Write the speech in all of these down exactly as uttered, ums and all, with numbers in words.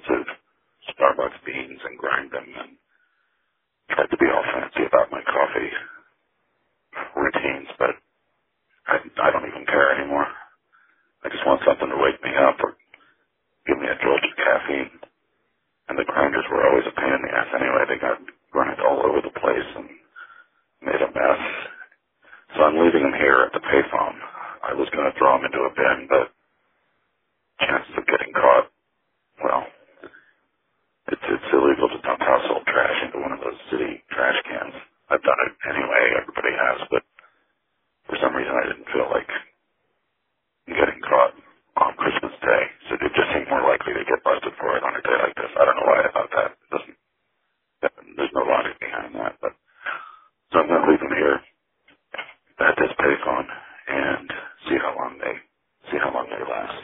expensive Starbucks beans and grind them, and tried to be all fancy about my coffee routines, but I, I don't even care anymore. I just want something to wake me up or give me a jolt of caffeine. And the grinders were always a pain in the ass anyway. They got grind all over the place and made a mess. So I'm leaving them here at the payphone. I was going to throw them into a bin, but chances of getting caught, well, it's, it's illegal to dump household trash into one of those city trash cans. I've done it anyway. Everybody has, but for some reason I didn't feel like getting caught on Christmas Day. So it just seemed more likely to get busted for it on a day like this. I don't know why I thought that. It doesn't, there's no logic behind that. But so I'm going to leave them here at this payphone and see how long they see how long they last.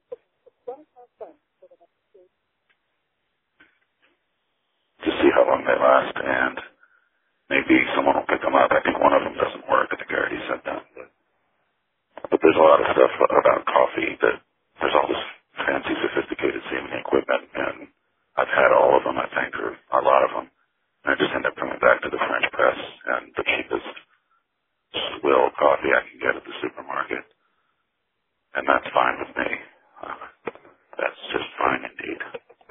Just see how long they last, and maybe someone will pick them up. I think one of them doesn't work. I think I already said that. But, but there's a lot of stuff about coffee that there's all this fancy, sophisticated seeming equipment, and I've had all of them, I think, or a lot of them. And I just end up coming back to the French press and the cheapest swill coffee I can get at the supermarket. And that's fine with me. Uh, that's just fine indeed.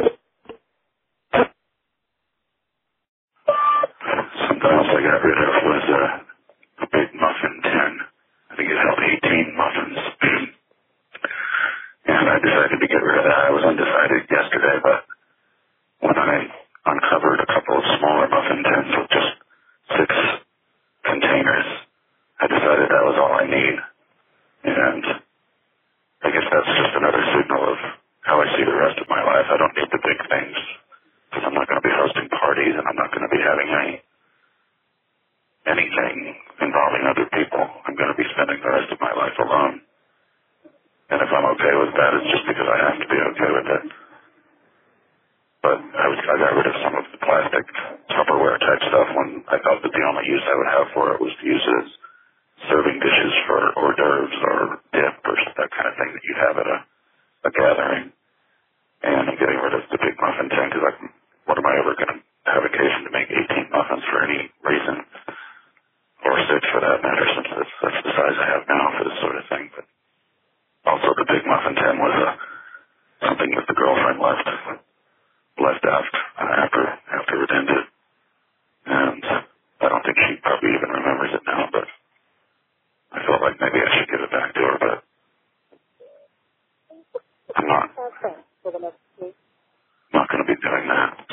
Something else I got rid of was a, a big muffin tin. I think it held eighteen muffins. And I decided to get rid of that. I was undecided yesterday, but when I uncovered a couple of smaller muffin tins with just six containers, I decided that was all I need. And I guess that's just another signal of how I see the rest of my life. I don't need the big things because I'm not going to be hosting parties and I'm not going to be having any anything involving other people. I'm going to be spending the rest of my life alone. And if I'm okay with that, it's just because I have to be okay with it. But I, was, I got rid of some of the plastic Tupperware type stuff when I thought that the only use I would have for it was to use it as serving dishes for hors d'oeuvres or dip or that kind of thing that you'd have at a, a gathering. And I'm getting rid of the big muffin tin because what am I ever going to have occasion to make eighteen muffins for any reason? Or six for that matter, since that's, that's the size I have now for this sort of thing. But also the big muffin tin was uh, something that the girlfriend left left after after after it ended. And I don't think she probably even remembers it now, but I felt like maybe I should give it back to her, but I'm not. I'm not going to be doing that.